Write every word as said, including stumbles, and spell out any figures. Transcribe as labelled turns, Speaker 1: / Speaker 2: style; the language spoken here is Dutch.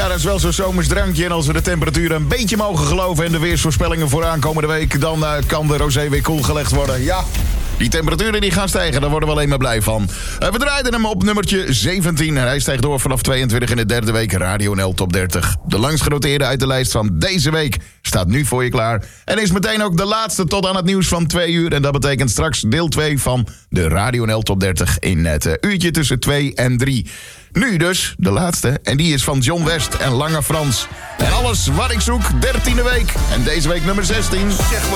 Speaker 1: Ja, dat is wel zo'n zomers drankje. En als we de temperaturen een beetje mogen geloven en de weersvoorspellingen voor aankomende week, dan uh, kan de rosé weer koel gelegd worden. Ja, die temperaturen die gaan stijgen, daar worden we alleen maar blij van. Uh, we draaiden hem op nummertje zeventien. En hij stijgt door vanaf tweeëntwintig in de derde week Radio N L Top dertig. De langst genoteerde uit de lijst van deze week staat nu voor je klaar. En is meteen ook de laatste tot aan het nieuws van twee uur. En dat betekent straks deel twee van de Radio N L Top dertig in het uh, uurtje tussen twee en drie. Nu dus, de laatste. En die is van John West en Lange Frans. En alles wat ik zoek, dertiende week. En deze week nummer zestien.